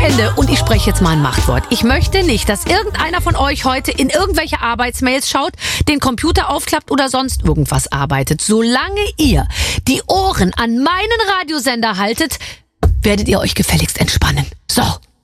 Freunde, und ich spreche jetzt mal ein Machtwort. Ich möchte nicht, dass irgendeiner von euch heute in irgendwelche Arbeitsmails schaut, den Computer aufklappt oder sonst irgendwas arbeitet. Solange ihr die Ohren an meinen Radiosender haltet, werdet ihr euch gefälligst entspannen. So.